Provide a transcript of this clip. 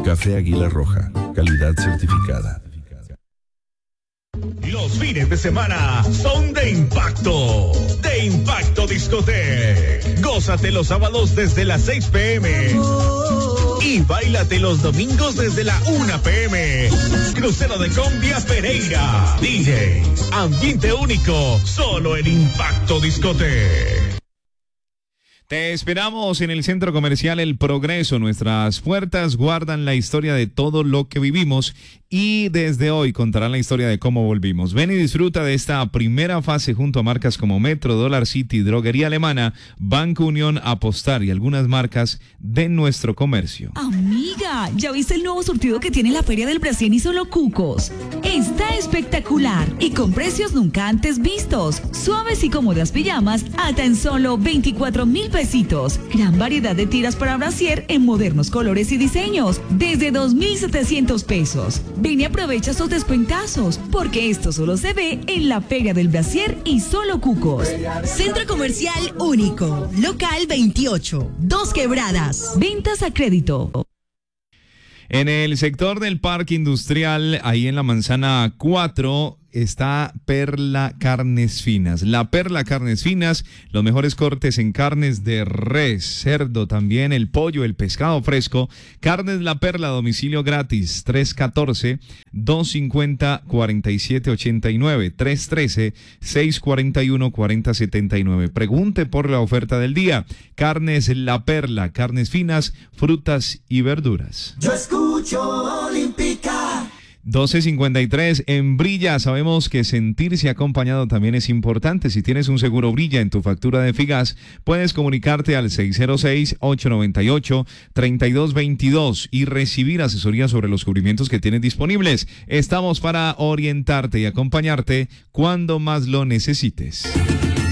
Café Águila Roja, calidad certificada. Los fines de semana son de impacto. De Impacto Discotec. Gózate los sábados desde las 6 p.m. Y báilate los domingos desde la 1 p.m. Crucero de Combia Pereira. DJs, ambiente único, solo en Impacto Discotec. Te esperamos en el Centro Comercial El Progreso. Nuestras puertas guardan la historia de todo lo que vivimos y desde hoy contarán la historia de cómo volvimos. Ven y disfruta de esta primera fase junto a marcas como Metro, Dollar City, Droguería Alemana, Banco Unión, Apostar y algunas marcas de nuestro comercio. Amiga, ¿ya viste el nuevo surtido que tiene la Feria del Brasier y Solo Cucos? Está espectacular y con precios nunca antes vistos. Suaves y cómodas pijamas a tan solo 24,000 pesitos. Gran variedad de tiras para brasier en modernos colores y diseños desde 2,700 pesos. Ven y aprovecha esos descuentazos porque esto solo se ve en la Feria del Brasier y Solo Cucos. Centro Comercial Único, local 28, Dos Quebradas. Ventas a crédito. En el sector del Parque Industrial, ahí en la Manzana 4, está Perla Carnes Finas. La Perla Carnes Finas, los mejores cortes en carnes de res, cerdo, también el pollo, el pescado fresco. Carnes La Perla, domicilio gratis, 314-250-4789, 313-641-4079. Pregunte por la oferta del día. Carnes La Perla, carnes finas, frutas y verduras. Yo escucho Olímpica. 12:53 en Brilla. Sabemos que sentirse acompañado también es importante. Si tienes un seguro Brilla en tu factura de Figas, puedes comunicarte al 606-898-3222 y recibir asesoría sobre los cubrimientos que tienes disponibles. Estamos para orientarte y acompañarte cuando más lo necesites.